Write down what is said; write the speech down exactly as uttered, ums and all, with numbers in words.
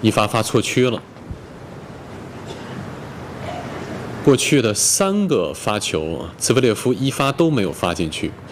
一发发错区了。过去的三个发球啊，茨维列夫一发都没有发进去。